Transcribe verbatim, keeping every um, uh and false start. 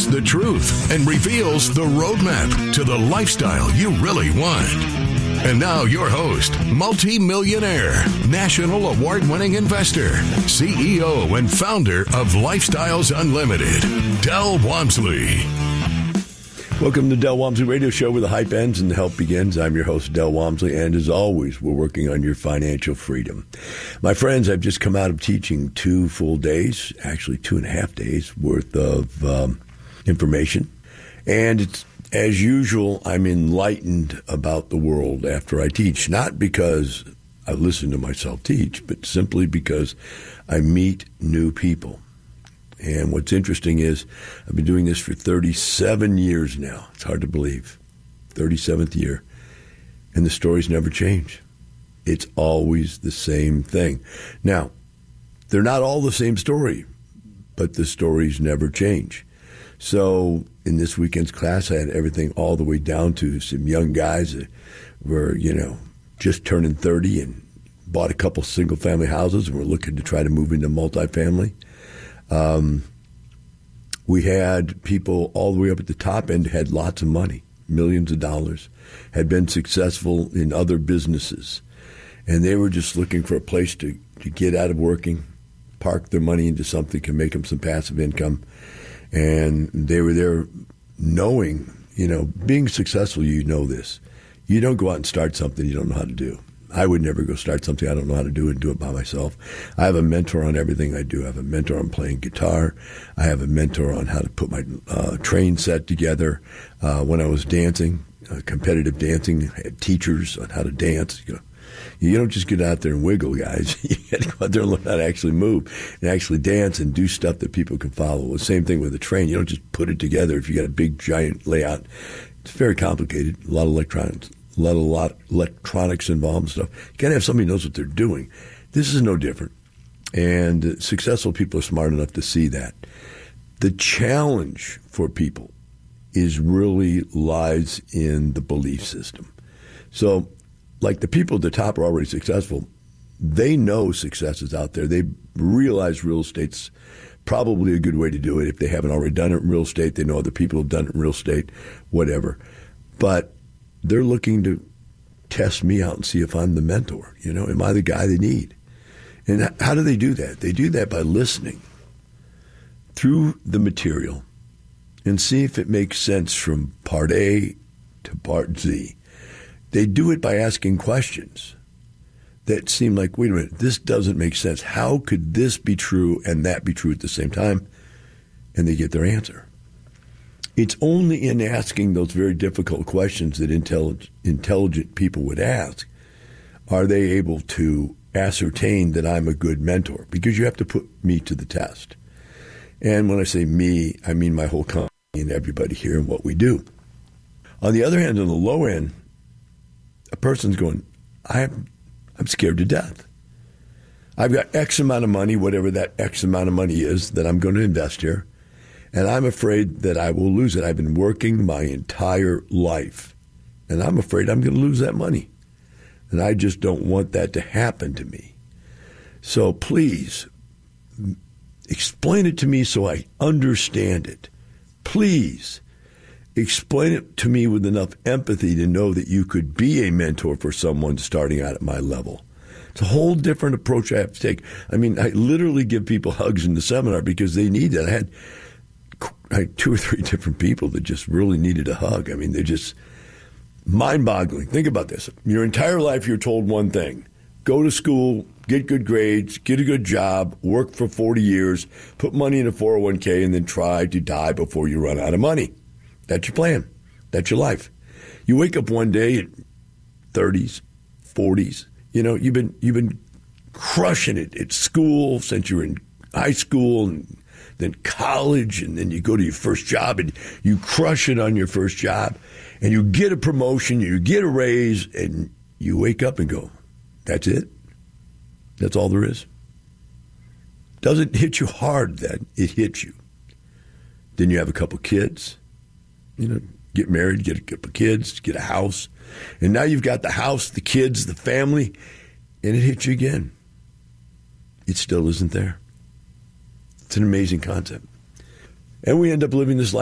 speaks the truth and reveals the roadmap to the lifestyle you really want. And now your host, multi-millionaire, national award-winning investor, C E O and founder of Lifestyles Unlimited, Del Walmsley. Welcome to Del Walmsley Radio Show, where the hype ends and the help begins. I'm your host, Del Walmsley, and as always, we're working on your financial freedom. My friends, I've just come out of teaching two full days, actually two and a half days worth of um, information. And it's, as usual, I'm enlightened about the world after I teach, not because I listen to myself teach, but simply because I meet new people. And what's interesting is I've been doing this for thirty-seven years now. It's hard to believe. thirty-seventh year. And the stories never change. It's always the same thing. Now, they're not all the same story, but the stories never change. So in this weekend's class, I had everything all the way down to some young guys that were, you know, just turning thirty and bought a couple single-family houses and were looking to try to move into multifamily. Um, we had people all the way up at the top end had lots of money, millions of dollars, had been successful in other businesses, and they were just looking for a place to, to get out of working, park their money into something that can make them some passive income. And they were there knowing, you know, being successful, you know this. You don't go out and start something you don't know how to do. I would never go start something I don't know how to do and do it by myself. I have a mentor on everything I do. I have a mentor on playing guitar. I have a mentor on how to put my uh, train set together. Uh, when I was dancing, uh, competitive dancing, I had teachers on how to dance. You know, you don't just get out there and wiggle, guys. You got to go out there and learn how to actually move and actually dance and do stuff that people can follow. The same thing with a train. You don't just put it together if you got a big, giant layout. It's very complicated, a lot of electronics. A lot, a lot of electronics involved and stuff. You got to have somebody who knows what they're doing. This is no different. And successful people are smart enough to see that. The challenge for people is really lies in the belief system. So, like the people at the top are already successful. They know success is out there. They realize real estate's probably a good way to do it. If they haven't already done it in real estate, they know other people have done it in real estate, whatever. But they're looking to test me out and see if I'm the mentor. You know, am I the guy they need? And how do they do that? They do that by listening through the material and see if it makes sense from part A to part Z. They do it by asking questions that seem like, wait a minute, this doesn't make sense. How could this be true and that be true at the same time? And they get their answer. It's only in asking those very difficult questions that intelligent, intelligent people would ask are they able to ascertain that I'm a good mentor, because you have to put me to the test. And when I say me, I mean my whole company and everybody here and what we do. On the other hand, on the low end, a person's going, I'm, I'm scared to death. I've got X amount of money, whatever that X amount of money is that I'm going to invest here. And I'm afraid that I will lose it. I've been working my entire life, and I'm afraid I'm going to lose that money. And I just don't want that to happen to me. So please, explain it to me so I understand it. Please, explain it to me with enough empathy to know that you could be a mentor for someone starting out at my level. It's a whole different approach I have to take. I mean, I literally give people hugs in the seminar because they need that. I had I had two or three different people that just really needed a hug. I mean, they're just mind-boggling. Think about this. Your entire life you're told one thing. Go to school, get good grades, get a good job, work for forty years, put money in a four oh one k, and then try to die before you run out of money. That's your plan. That's your life. You wake up one day at thirties, forties. You know, you've been you've been crushing it at school since you were in high school and then college, and then you go to your first job and you crush it on your first job, and you get a promotion, you get a raise, and you wake up and go, that's it? That's all there is? Doesn't hit you hard then, it hits you. Then you have a couple kids, you know, get married, get a couple kids, get a house, and now you've got the house, the kids, the family, and it hits you again. It still isn't there. It's an amazing concept. And we end up living this life